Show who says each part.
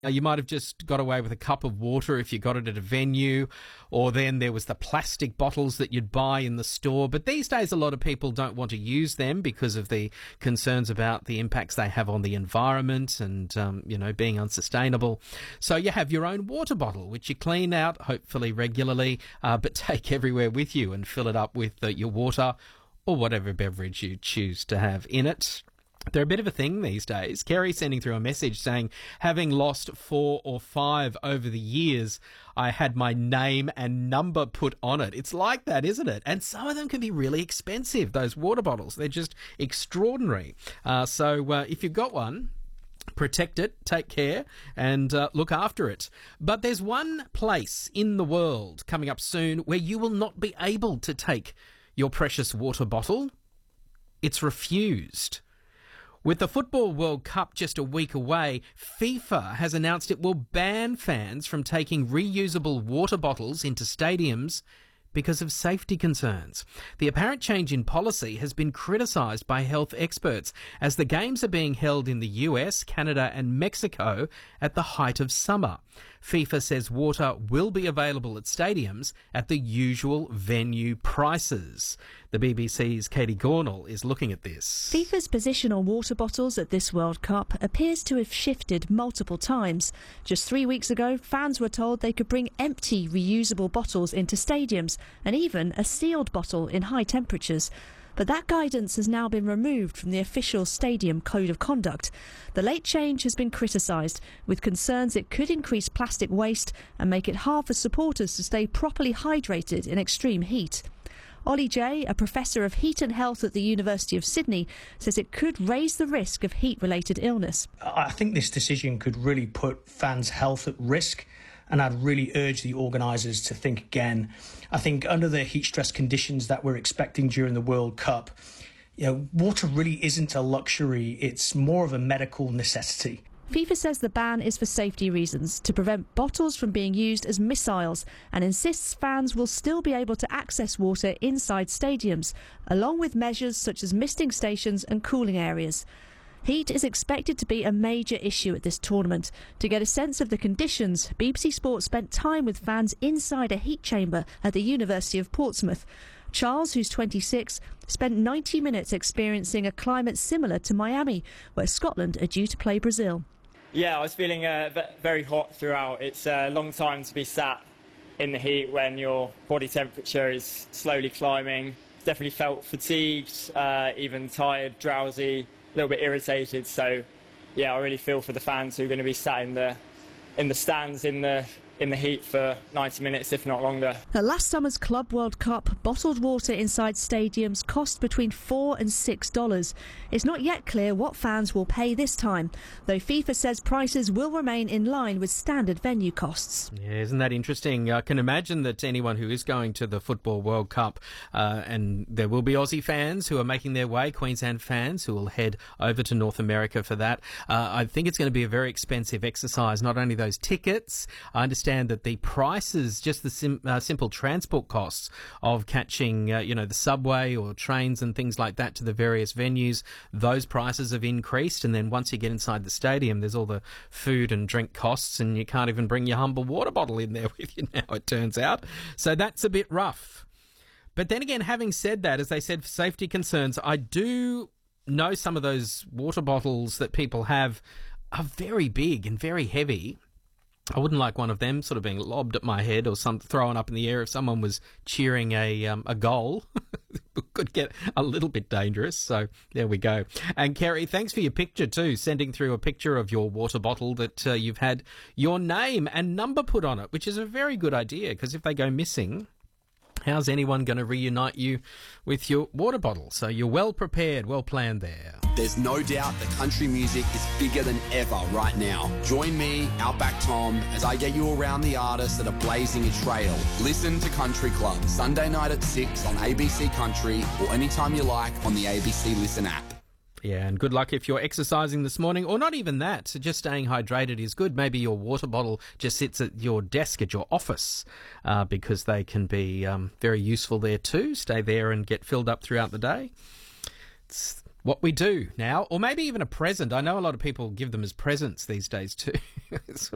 Speaker 1: You might have just got away with a cup of water if you got it at a venue, or then there was the plastic bottles that you'd buy in the store. But these days, a lot of people don't want to use them because of the concerns about the impacts they have on the environment and, being unsustainable. So you have your own water bottle, which you clean out, hopefully regularly, but take everywhere with you and fill it up with your water or whatever beverage you choose to have in it. They're a bit of a thing these days. Kerry sending through a message saying, having lost 4 or 5 over the years, I had my name and number put on it. It's like that, isn't it? And some of them can be really expensive, those water bottles. They're just extraordinary. So if you've got one, protect it, take care, and look after it. But there's one place in the world coming up soon where you will not be able to take your precious water bottle. It's refused. With the Football World Cup just a week away, FIFA has announced it will ban fans from taking reusable water bottles into stadiums because of safety concerns. The apparent change in policy has been criticised by health experts as the games are being held in the US, Canada and Mexico at the height of summer. FIFA says water will be available at stadiums at the usual venue prices. The BBC's Katie Gornall is looking at this.
Speaker 2: FIFA's position on water bottles at this World Cup appears to have shifted multiple times. Just 3 weeks ago, fans were told they could bring empty reusable bottles into stadiums and even a sealed bottle in high temperatures. But that guidance has now been removed from the official stadium code of conduct. The late change has been criticised, with concerns it could increase plastic waste and make it hard for supporters to stay properly hydrated in extreme heat. Ollie Jay, a professor of heat and health at the University of Sydney, says it could raise the risk of heat-related illness.
Speaker 3: I think this decision could really put fans' health at risk, and I'd really urge the organisers to think again. I think under the heat stress conditions that we're expecting during the World Cup, water really isn't a luxury, it's more of a medical necessity.
Speaker 2: FIFA says the ban is for safety reasons, to prevent bottles from being used as missiles, and insists fans will still be able to access water inside stadiums, along with measures such as misting stations and cooling areas. Heat is expected to be a major issue at this tournament. To get a sense of the conditions, BBC Sport spent time with fans inside a heat chamber at the University of Portsmouth. Charles, who's 26, spent 90 minutes experiencing a climate similar to Miami, where Scotland are due to play Brazil.
Speaker 4: Yeah, I was feeling very hot throughout. It's a long time to be sat in the heat when your body temperature is slowly climbing. Definitely felt fatigued, even tired, drowsy, a little bit irritated. So, yeah, I really feel for the fans who are going to be sat in the stands in the heat for 90 minutes, if not longer.
Speaker 2: At last summer's Club World Cup, bottled water inside stadiums cost between $4 and $6. It's not yet clear what fans will pay this time, though FIFA says prices will remain in line with standard venue costs.
Speaker 1: Yeah, isn't that interesting? I can imagine that anyone who is going to the Football World Cup, and there will be Aussie fans who are making their way, Queensland fans who will head over to North America for that. I think it's going to be a very expensive exercise, not only those tickets. I understand that the prices, just the simple transport costs of catching, the subway or trains and things like that to the various venues, those prices have increased. And then once you get inside the stadium, there's all the food and drink costs, and you can't even bring your humble water bottle in there with you now, it turns out. So that's a bit rough. But then again, having said that, as they said, for safety concerns, I do know some of those water bottles that people have are very big and very heavy. I wouldn't like one of them sort of being lobbed at my head or thrown up in the air if someone was cheering a goal. It could get a little bit dangerous. So there we go. And Kerry, thanks for your picture too, sending through a picture of your water bottle that you've had your name and number put on it, which is a very good idea, because if they go missing, how's anyone going to reunite you with your water bottle? So you're well prepared, well planned there.
Speaker 5: There's no doubt that country music is bigger than ever right now. Join me, Outback Tom, as I get you around the artists that are blazing a trail. Listen to Country Club, Sunday night at 6 on ABC Country, or anytime you like on the ABC Listen app.
Speaker 1: Yeah, and good luck if you're exercising this morning, or not even that. So just staying hydrated is good. Maybe your water bottle just sits at your desk at your office, because they can be very useful there too. Stay there and get filled up throughout the day. It's what we do now, or maybe even a present. I know a lot of people give them as presents these days too.